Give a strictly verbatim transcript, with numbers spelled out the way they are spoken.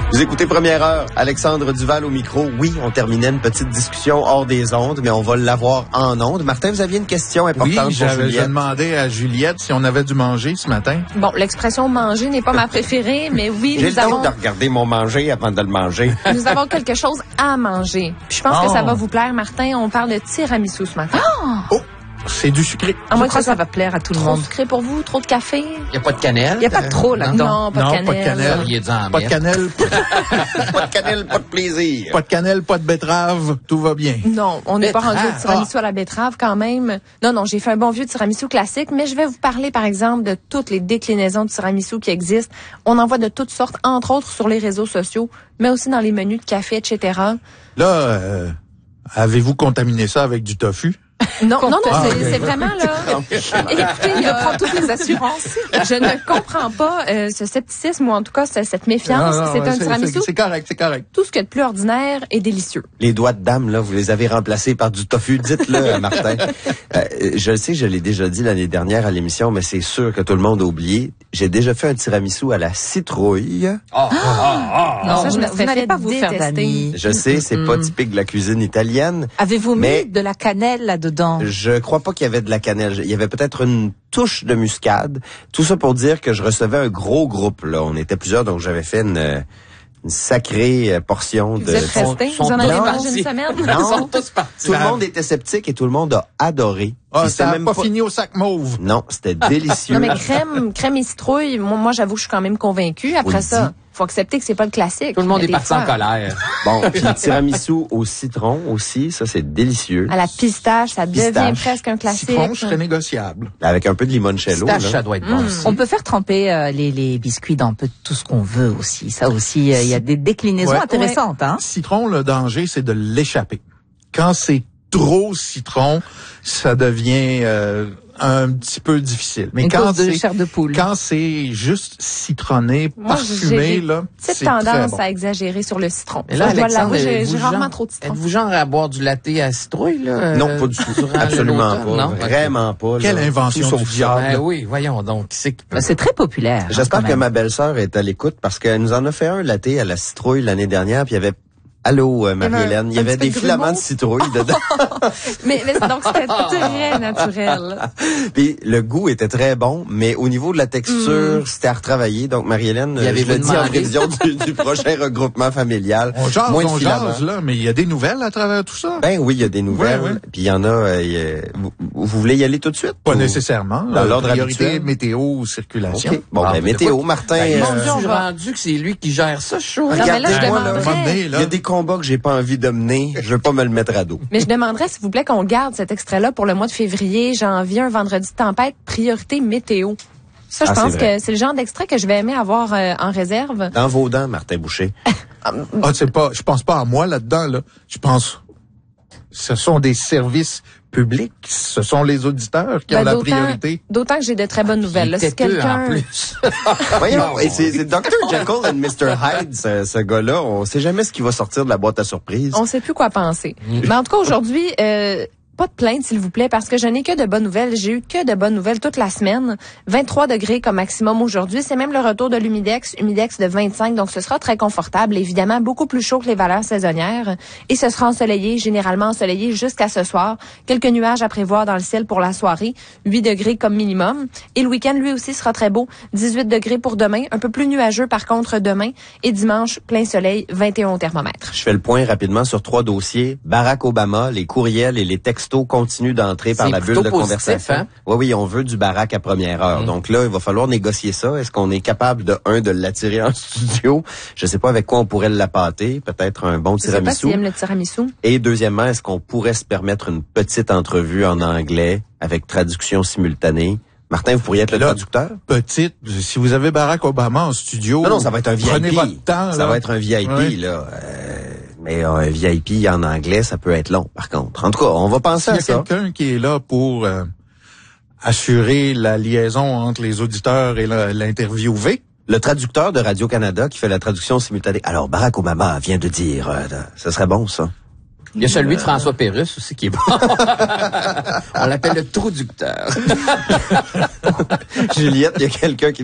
Vous écoutez Première Heure, Alexandre Duval au micro. Oui, on terminait une petite discussion hors des ondes, mais on va l'avoir en ondes. Martin, vous aviez une question importante oui, pour Juliette. Oui, j'ai demandé à Juliette si on avait dû manger ce matin. Bon, l'expression manger n'est pas ma préférée, mais oui, j'ai nous le avons... temps de regarder mon manger avant de le manger. Nous avons quelque chose à manger. Puis je pense oh. que ça va vous plaire, Martin. On parle de tiramisu ce matin. Oh! oh. C'est du sucré. Ah, moi, je crois que ça va plaire à tout le trop monde. Sucré pour vous? Trop de café? Il n'y a pas de cannelle? Il n'y a pas de trop là-dedans. Non, pas de non, cannelle. Pas de cannelle. Il y a pas de cannelle. Pas de cannelle, pas de plaisir. Pas de cannelle, pas de betterave. Tout va bien. Non, on n'est pas rendu au tiramisu ah. à la betterave quand même. Non, non, j'ai fait un bon vieux tiramisu classique, mais je vais vous parler, par exemple, de toutes les déclinaisons de tiramisu qui existent. On en voit de toutes sortes, entre autres sur les réseaux sociaux, mais aussi dans les menus de café, et cetera. Là, euh, avez-vous contaminé ça avec du tofu? Non, non, non, Ah, c'est, okay. c'est vraiment là. Écoutez, il prend toutes les assurances. Je ne comprends pas euh, ce scepticisme ou en tout cas cette méfiance. Non, non, c'est un c'est, tiramisu. C'est, c'est correct, c'est correct. Tout ce qu'il y a de plus ordinaire est délicieux. Les doigts de dame, là, vous les avez remplacés par du tofu. Dites-le, Martin. Euh, je le sais, je l'ai déjà dit l'année dernière à l'émission, mais c'est sûr que tout le monde a oublié. J'ai déjà fait un tiramisu à la citrouille. Ah, ah, ah, Non, ça, je me vous serais n'allez fait pas vous faire détester. d'amis. Je sais, c'est Mm-mm. pas typique de la cuisine italienne. Avez-vous Mais- mis de la cannelle là-dedans? Je crois pas qu'il y avait de la cannelle. Il y avait peut-être une touche de muscade. Tout ça pour dire que je recevais un gros groupe, là. On était plusieurs, donc j'avais fait une, une sacrée portion de... Vous êtes restés? sont Vous en avez tous mangé partis. une semaine? Non. Ils sont tous partis. Tout le monde était sceptique et tout le monde a adoré. Ah, Puis ça n'a pas fini au sac mauve. Non, c'était délicieux. Non, mais crème, crème et citrouille, moi, moi j'avoue que je suis quand même convaincue. Après le ça, dit. faut accepter que c'est pas le classique. Tout le monde Mais est des parti en fois, colère. Bon, puis le tiramisu au citron aussi, ça c'est délicieux. À la pistache, ça devient Pistache. presque un classique. Citron serait négociable. Avec un peu de limoncello. Pistache, là. ça doit être bon aussi. On peut faire tremper euh, les, les biscuits dans un peu tout ce qu'on veut aussi. Ça aussi, euh, il y a des déclinaisons Ouais. intéressantes. Hein? Citron, le danger, c'est de l'échapper. Quand c'est trop citron, ça devient euh, un petit peu difficile. Mais Une quand cause de c'est chair de poule. quand c'est juste citronné, Moi, parfumé, j'ai là, Petite c'est très tendance bon. à exagérer sur le citron. Mais là, je dois Alexandre, l'avouer, j'ai, êtes-vous j'ai genre- rarement trop de citron. Êtes-vous genre à boire du latte à citrouille, là? Non, euh, pas du tout. durant Absolument l'automne? pas. Non? Vraiment pas. là. Quelle invention Tout du sauf ça. diable. Ben oui, voyons donc. Qui c'est qui peut... Ben, c'est très populaire. hein, J'espère quand que même. ma belle-sœur est à l'écoute parce qu'elle nous en a fait un latte à la citrouille l'année dernière, puis il y avait... Allô, euh, Marie-Hélène. Il y un avait petit des peu de filaments de grumeau. citrouille dedans. Mais, mais donc, c'était très naturel. Puis le goût était très bon, mais au niveau de la texture, c'était à retravailler. Donc, Marie-Hélène, Y je avez-vous le dis en demandé? prévision du, du prochain regroupement familial. On jase, Moins de on filaments. jase, là, mais il y a des nouvelles à travers tout ça? Ben oui, il y a des nouvelles. Ouais, ouais. Puis il y en a... euh, il y a- vous, vous voulez y aller tout de suite? Pas ou- nécessairement. Dans Euh, l'ordre priorité, habituel? météo, circulation. OK. Bon, Ah, ben mais météo, quoi- Martin... Ben, euh, mon Dieu, on je suis va- rendu que c'est lui qui gère ça, chaud. Non, mais là, je Regardez-moi, là. demanderais- À un moment donné, Il là. y a des combats que j'ai pas envie de mener. Je veux pas me le mettre à dos. Mais je demanderais, s'il vous plaît, qu'on garde cet extrait-là pour le mois de février, janvier, un vendredi de tempête, priorité météo. Ça, je Ah, pense c'est vrai. que c'est le genre d'extrait que je vais aimer avoir euh, en réserve. Dans vos dents, Martin Boucher. Ah, c'est pas, je pense pas à moi là-dedans, là. Je pense, ce sont des services publics. Ce sont les auditeurs qui Ben, ont la d'autant- priorité. D'autant que j'ai de très bonnes nouvelles. Là, si Têteux, quelqu'un... en plus. Voyons, et c'est, c'est docteur Jekyll and mister Hyde, ce, ce gars-là. On sait jamais ce qui va sortir de la boîte à surprise. On sait plus quoi penser. Mais en tout cas, aujourd'hui, euh, pas de plainte, s'il vous plaît, parce que je n'ai que de bonnes nouvelles. J'ai eu que de bonnes nouvelles toute la semaine. vingt-trois degrés comme maximum aujourd'hui. C'est même le retour de l'humidex, humidex de vingt-cinq, donc ce sera très confortable. Évidemment, beaucoup plus chaud que les valeurs saisonnières. Et ce sera ensoleillé, généralement ensoleillé jusqu'à ce soir. Quelques nuages à prévoir dans le ciel pour la soirée. huit degrés comme minimum. Et le week-end, lui aussi, sera très beau. dix-huit degrés pour demain. Un peu plus nuageux, par contre, demain. Et dimanche, plein soleil, vingt et un au thermomètre. Je fais le point rapidement sur trois dossiers. Barack Obama, les courriels et les textos continuent d'entrer par C'est la bulle plutôt de positif, conversation. hein? Oui, oui, on veut du Barack à première heure. Mm. Donc là, il va falloir négocier ça. Est-ce qu'on est capable de, un, de l'attirer en studio? Je sais pas avec quoi on pourrait l'appâter. Peut-être un bon Je sais pas tiramisu. s'il aime le tiramisu. Et deuxièmement, est-ce qu'on pourrait se permettre une petite entrevue en anglais avec traduction simultanée? Martin, vous pourriez être le Là, traducteur? Petite, si vous avez Barack Obama en studio. Non, non, ça va être un V I P. Prenez votre temps, Ça là. va être un V I P, Ouais. là. Euh, mais un V I P en anglais, ça peut être long, par contre. En tout cas, on va penser S'il y à a ça. quelqu'un qui est là pour euh, assurer la liaison entre les auditeurs et la- l'interviewé, Le traducteur de Radio-Canada qui fait la traduction simultanée. Alors, Barack Obama vient de dire... Euh, ce serait bon, ça. Il y a celui de François Pérusse aussi qui est bon. On l'appelle le traducteur. Juliette, il y a quelqu'un qui